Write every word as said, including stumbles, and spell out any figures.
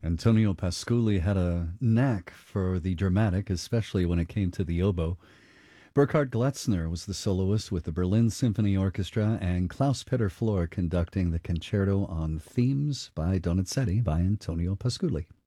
Antonio Pasculi had a knack for the dramatic, especially when it came to the oboe. Burkhard Gletzner was the soloist with the Berlin Symphony Orchestra, and Klaus Peter Flohr conducting the concerto on themes by Donizetti by Antonio Pasculi.